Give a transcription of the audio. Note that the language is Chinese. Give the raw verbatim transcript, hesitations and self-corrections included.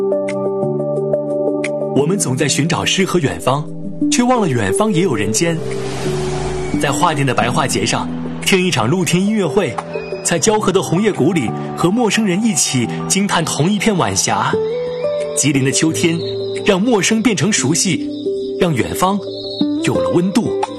我们总在寻找诗和远方，却忘了远方也有人间。在画店的白桦节上，听一场露天音乐会，在交合的红叶谷里，和陌生人一起惊叹同一片晚霞。吉林的秋天，让陌生变成熟悉，让远方有了温度。